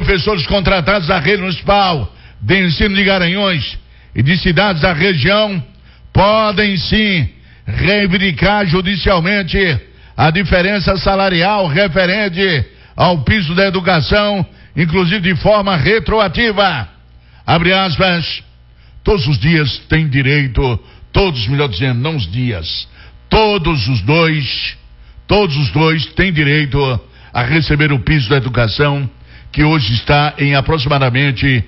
professores contratados da rede municipal de ensino de Garanhuns e de cidades da região podem sim reivindicar judicialmente a diferença salarial referente ao piso da educação, inclusive de forma retroativa. Abre aspas. Todos os dias têm direito, melhor dizendo, não os dias, todos os dois têm direito a receber o piso da educação, que hoje está em aproximadamente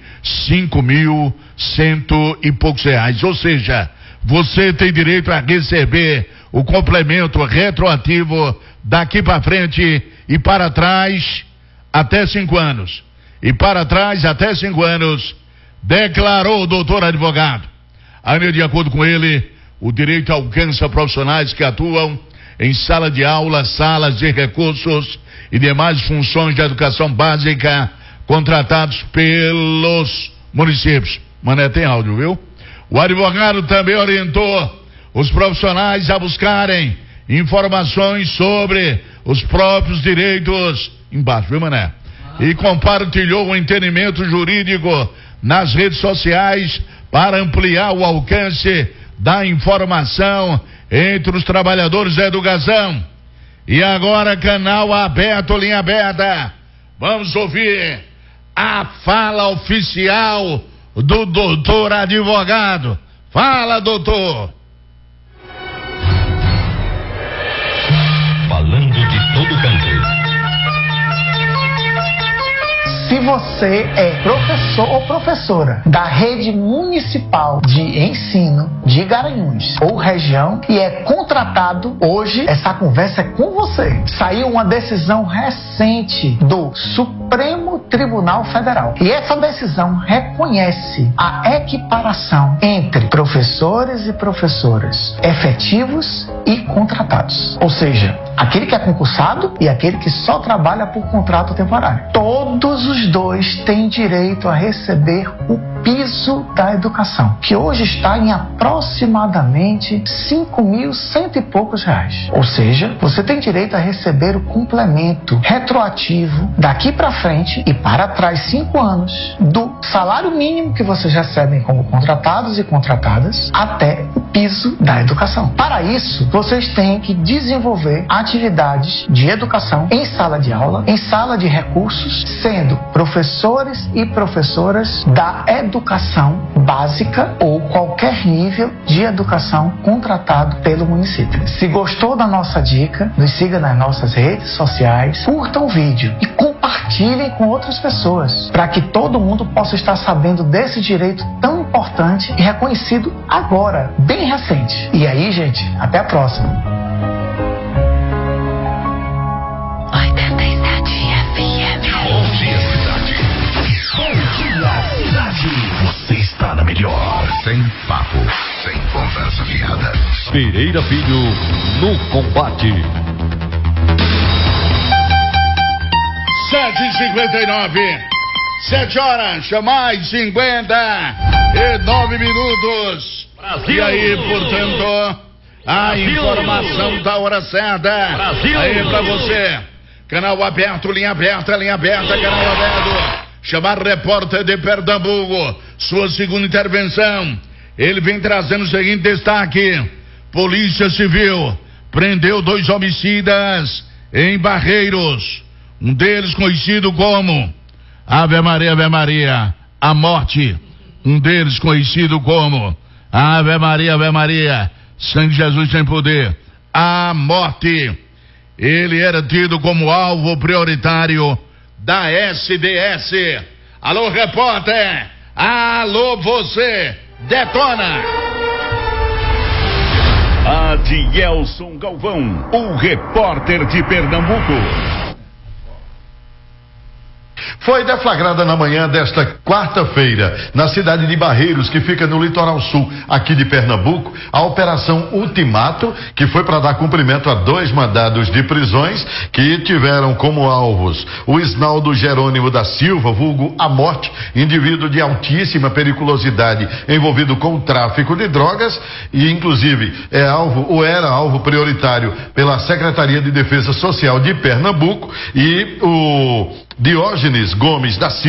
5.100 e poucos reais. Ou seja, você tem direito a receber o complemento retroativo daqui para frente e para trás até 5 anos. E para trás até 5 anos, declarou o doutor advogado. Ainda de acordo com ele, o direito alcança profissionais que atuam em sala de aula, salas de recursos e demais funções de educação básica contratados pelos municípios. Mané, tem áudio, viu? O advogado também orientou os profissionais a buscarem informações sobre os próprios direitos, embaixo, viu, Mané? E compartilhou o entendimento jurídico nas redes sociais para ampliar o alcance da informação entre os trabalhadores da educação. E agora, canal aberto, linha aberta. Vamos ouvir a fala oficial do doutor advogado. Fala, doutor. Falando de todo canto. Se você é professor ou professora da rede municipal de ensino de Garanhuns ou região e é contratado, hoje essa conversa é com você. Saiu uma decisão recente do Supremo Tribunal Federal e essa decisão reconhece a equiparação entre professores e professoras efetivos e contratados. Ou seja, aquele que é concursado e aquele que só trabalha por contrato temporário. Todos os dois têm direito a receber o piso da educação, que hoje está em aproximadamente 5.100 e poucos reais. Ou seja, você tem direito a receber o complemento retroativo daqui para frente e para trás 5 anos do salário mínimo que vocês recebem como contratados e contratadas até o piso da educação. Para isso, vocês têm que desenvolver atividades de educação em sala de aula, em sala de recursos, sendo professores e professoras da educação básica ou qualquer nível de educação contratado pelo município. Se gostou da nossa dica, nos siga nas nossas redes sociais, curta o vídeo e compartilhem com outras pessoas, para que todo mundo possa estar sabendo desse direito tão importante e reconhecido agora, bem recente. E aí, gente, até a próxima. Você está na melhor. Sem papo, sem conversa fiada. Pereira Filho no combate. 7h59. 7 horas, mais 59 minutos. Brasil. E aí, portanto, a Brasil. informação da hora certa. Brasil. Aí pra você. Canal aberto, linha aberta, canal aberto. Chamar repórter de Pernambuco, sua segunda intervenção. Ele vem trazendo o seguinte destaque: Polícia Civil prendeu 2 homicidas em Barreiros. Um deles conhecido como Ave Maria, a morte. Um deles conhecido como Ave Maria, sangue de Jesus tem poder, a morte. Ele era tido como alvo prioritário da SDS. Alô, repórter. Alô, você. Detona. Adielson Galvão, o repórter de Pernambuco. Foi deflagrada na manhã desta quarta-feira, na cidade de Barreiros, que fica no litoral sul aqui de Pernambuco, a Operação Ultimato, que foi para dar cumprimento a 2 mandados de prisões que tiveram como alvos o Isnaldo Jerônimo da Silva, vulgo A Morte, indivíduo de altíssima periculosidade envolvido com o tráfico de drogas e inclusive era alvo prioritário pela Secretaria de Defesa Social de Pernambuco, e o Diógenes Gomes da Silva,